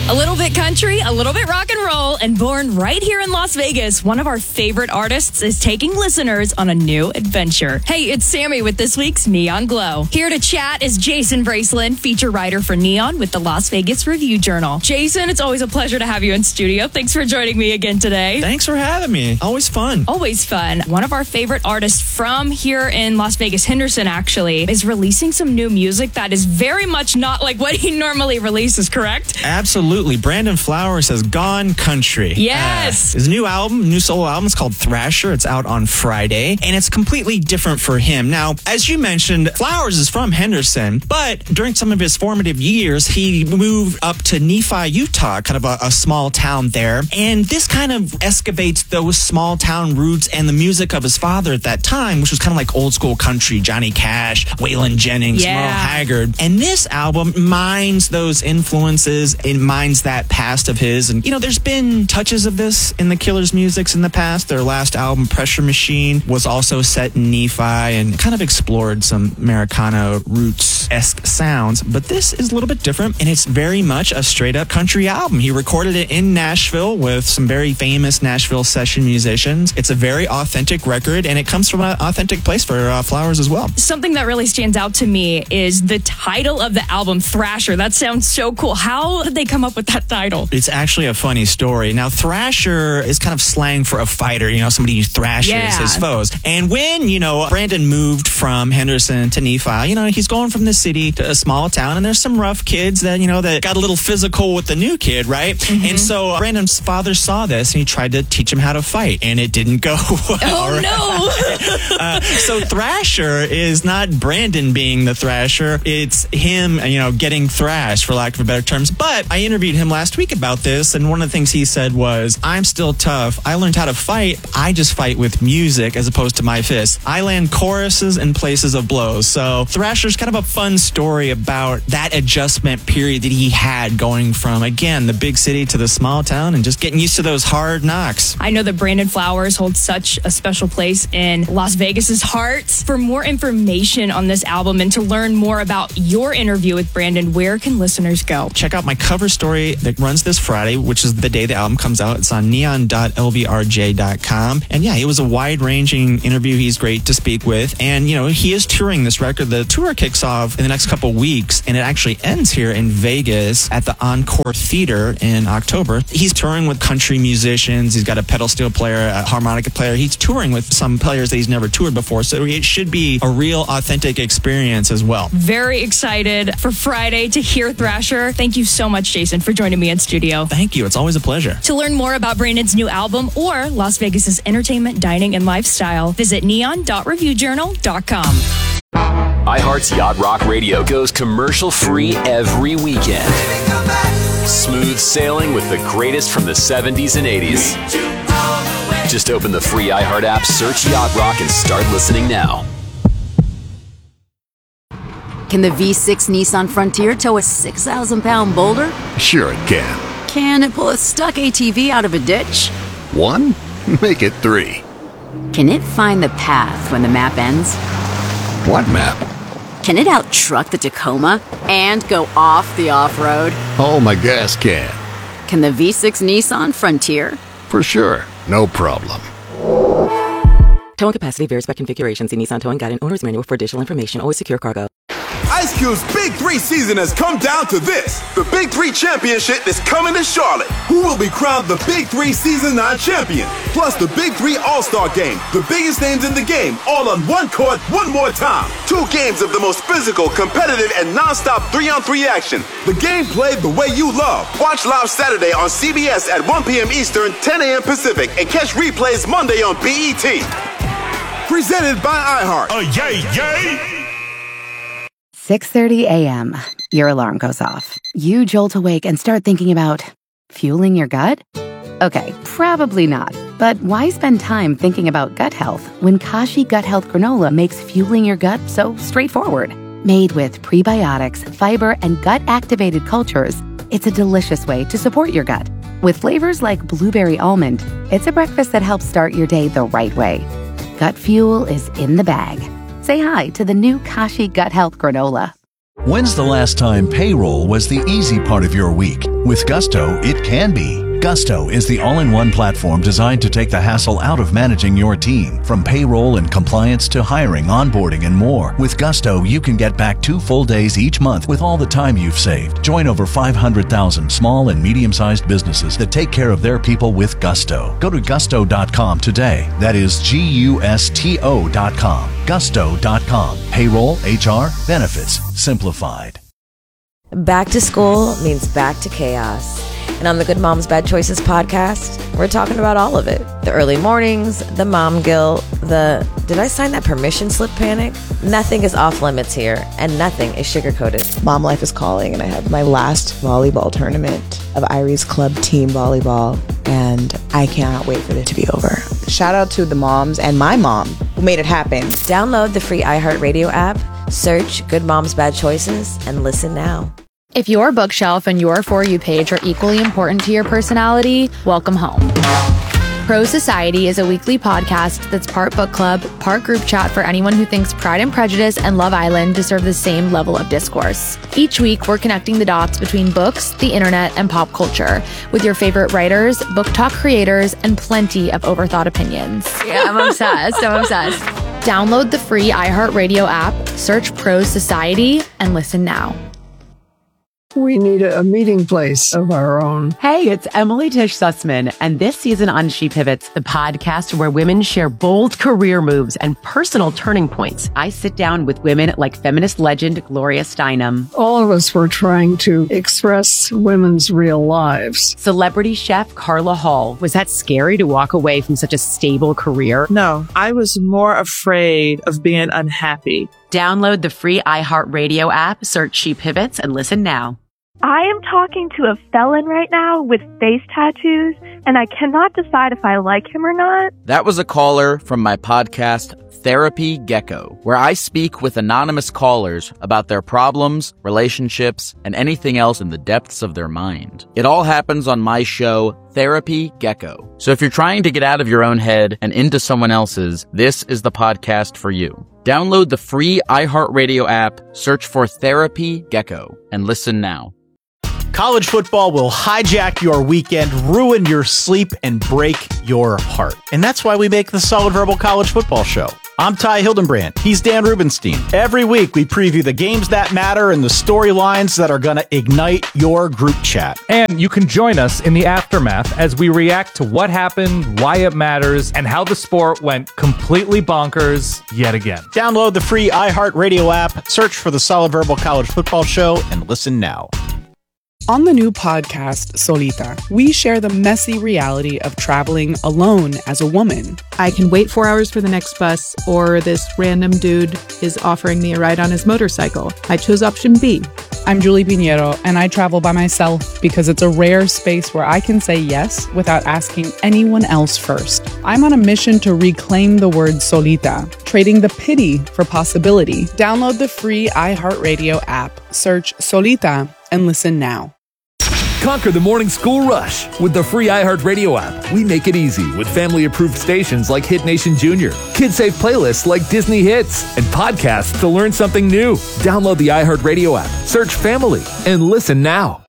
A little bit country, a little bit rock and roll, and born right here in Las Vegas, one of our favorite artists is taking listeners on a new adventure. Hey, it's Sammy with this week's Neon Glow. Here to chat is Jason Braceland, feature writer for Neon with the Las Vegas Review-Journal. Jason, it's always a pleasure to have you in studio. Thanks for joining me again today. Thanks for having me. Always fun. Always fun. One of our favorite artists from here in Las Vegas, Henderson, actually, is releasing some new music that is very much not like what he normally releases, correct? Absolutely. Brandon Flowers has gone country. Yes. His new solo album is called Thrasher. It's out on Friday, and it's completely different for him. Now, as you mentioned, Flowers is from Henderson, but during some of his formative years, he moved up to Nephi, Utah, kind of a small town there. And this kind of excavates those small town roots and the music of his father at that time, which was kind of like old school country, Johnny Cash, Waylon Jennings, Merle Haggard. And this album mines those influences, it mines that past of his. And, there's been touches of this in the Killers' musics in the past. Their last album, Pressure Machine, was also set in Nephi and kind of explored some Americana roots-esque sounds. But this is a little bit different, and it's very much a straight-up country album. He recorded it in Nashville with some very famous Nashville session musicians. It's a very authentic record, and it comes from an authentic place for Flowers as well. Something that really stands out to me is the title of the album, Thrasher. That sounds so cool. How did they come up with that title? It's actually a funny story. Now, Thrasher is kind of slang for a fighter, somebody who thrashes his foes. And when, Brandon moved from Henderson to Nephi, he's going from the city to a small town, and there's some rough kids that, that got a little physical with the new kid, right? Mm-hmm. And so Brandon's father saw this, and he tried to teach him how to fight, and it didn't go well. Oh, no! So Thrasher is not Brandon being the thrasher. It's him, getting thrashed, for lack of better terms. But I interviewed him last week about this, and one of the things he said was, I'm still tough. I learned how to fight. I just fight with music as opposed to my fists. I land choruses in places of blows. So Thrasher's kind of a fun story about that adjustment period that he had going from, again, the big city to the small town and just getting used to those hard knocks. I know that Brandon Flowers holds such a special place in Las Vegas's heart. For more information on this album and to learn more about your interview with Brandon, where can listeners go? Check out my cover story that runs this Friday, which is the day the album comes out. It's on neon.lvrj.com. And yeah, it was a wide-ranging interview. He's great to speak with. And, he is touring this record. The tour kicks off in the next couple weeks, and it actually ends here in Vegas at the Encore Theater in October. He's touring with country musicians. He's got a pedal steel player, a harmonica player. He's touring with some players that he's never toured before. So it should be a real authentic experience as well. Very excited for Friday to hear Thrasher. Thank you so much, Jason, for joining me in studio. Thank you. It's always a pleasure. To learn more about Brandon's new album or Las Vegas's entertainment, dining, and lifestyle, visit neon.reviewjournal.com. iHeart's Yacht Rock Radio goes commercial-free every weekend. Smooth sailing with the greatest from the 70s and 80s. Just open the free iHeart app, search Yacht Rock, and start listening now. Can the V6 Nissan Frontier tow a 6,000-pound boulder? Sure it can. Can it pull a stuck ATV out of a ditch? 1? Make it 3. Can it find the path when the map ends? What map? Can it out-truck the Tacoma and go off the off-road? Oh, my gas can. Can the V6 Nissan Frontier? For sure. No problem. Towing capacity varies by configuration. See Nissan Towing Guide and Owner's Manual for additional information. Always secure cargo. Ice Cube's Big 3 season has come down to this. The Big 3 Championship is coming to Charlotte. Who will be crowned the Big 3 Season 9 champion? Plus the Big 3 All-Star Game. The biggest names in the game, all on one court, one more time. 2 games of the most physical, competitive, and non-stop 3-on-3 action. The game played the way you love. Watch live Saturday on CBS at 1 p.m. Eastern, 10 a.m. Pacific, and catch replays Monday on BET. Presented by iHeart. Oh, yay, yay! 6:30 a.m. Your alarm goes off. You jolt awake and start thinking about fueling your gut? Okay, probably not. But why spend time thinking about gut health when Kashi Gut Health Granola makes fueling your gut so straightforward? Made with prebiotics, fiber, and gut-activated cultures, it's a delicious way to support your gut. With flavors like blueberry almond, it's a breakfast that helps start your day the right way. Gut fuel is in the bag. Say hi to the new Kashi Gut Health Granola. When's the last time payroll was the easy part of your week? With Gusto, it can be. Gusto is the all-in-one platform designed to take the hassle out of managing your team. From payroll and compliance to hiring, onboarding, and more. With Gusto, you can get back 2 full days each month with all the time you've saved. Join over 500,000 small and medium-sized businesses that take care of their people with Gusto. Go to gusto.com today. That is Gusto.com. Gusto.com. Payroll, HR, benefits, simplified. Back to school means back to chaos. And on the Good Moms Bad Choices podcast, we're talking about all of it. The early mornings, the mom guilt, the did I sign that permission slip panic? Nothing is off limits here, and nothing is sugar-coated. Mom life is calling, and I have my last volleyball tournament of Irie's Club team volleyball, and I cannot wait for it to be over. Shout out to the moms and my mom who made it happen. Download the free iHeartRadio app, search Good Moms Bad Choices, and listen now. If your bookshelf and your For You page are equally important to your personality, welcome home. Pro Society is a weekly podcast that's part book club, part group chat for anyone who thinks Pride and Prejudice and Love Island deserve the same level of discourse. Each week, we're connecting the dots between books, the internet, and pop culture with your favorite writers, book talk creators, and plenty of overthought opinions. Yeah, I'm obsessed. Download the free iHeartRadio app, search Pro Society, and listen now. We need a meeting place of our own. Hey, it's Emily Tish Sussman, and this season on She Pivots, the podcast where women share bold career moves and personal turning points. I sit down with women like feminist legend Gloria Steinem. All of us were trying to express women's real lives. Celebrity chef Carla Hall. Was that scary to walk away from such a stable career? No, I was more afraid of being unhappy. Download the free iHeartRadio app, search She Pivots, and listen now. I am talking to a felon right now with face tattoos, and I cannot decide if I like him or not. That was a caller from my podcast, Therapy Gecko, where I speak with anonymous callers about their problems, relationships, and anything else in the depths of their mind. It all happens on my show, Therapy Gecko. So if you're trying to get out of your own head and into someone else's, this is the podcast for you. Download the free iHeartRadio app, search for Therapy Gecko, and listen now. College football will hijack your weekend, ruin your sleep, and break your heart. And that's why we make the Solid Verbal College Football Show. I'm Ty Hildenbrand. He's Dan Rubenstein. Every week, we preview the games that matter and the storylines that are going to ignite your group chat. And you can join us in the aftermath as we react to what happened, why it matters, and how the sport went completely bonkers yet again. Download the free iHeartRadio app, search for the Solid Verbal College Football Show, and listen now. On the new podcast, Solita, we share the messy reality of traveling alone as a woman. I can wait 4 hours for the next bus, or this random dude is offering me a ride on his motorcycle. I chose option B. I'm Julie Pinheiro, and I travel by myself because it's a rare space where I can say yes without asking anyone else first. I'm on a mission to reclaim the word solita, trading the pity for possibility. Download the free iHeartRadio app, search Solita, and listen now. Conquer the morning school rush with the free iHeartRadio app. We make it easy with family-approved stations like Hit Nation Junior, kid-safe playlists like Disney Hits, and podcasts to learn something new. Download the iHeartRadio app, search Family, and listen now.